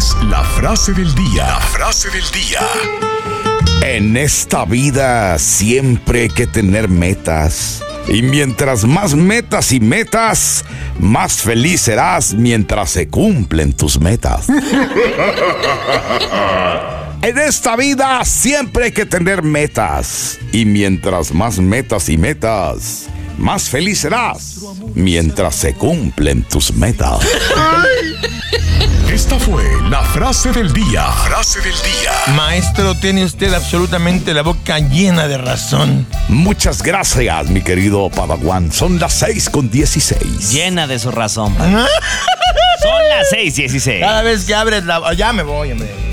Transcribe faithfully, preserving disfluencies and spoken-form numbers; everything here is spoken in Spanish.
es la frase del día. La frase del día. En esta vida siempre hay que tener metas. Y mientras más metas y metas, más feliz serás mientras se cumplen tus metas. En esta vida siempre hay que tener metas. Y mientras más metas y metas, más feliz serás mientras se cumplen tus metas. Esta fue la frase del día. Frase del día. Maestro, tiene usted absolutamente la boca llena de razón. Muchas gracias, mi querido Padawan. Son las seis con dieciséis. Llena de su razón. Son las seis dieciséis. Cada vez que abres la... Ya me voy, hombre.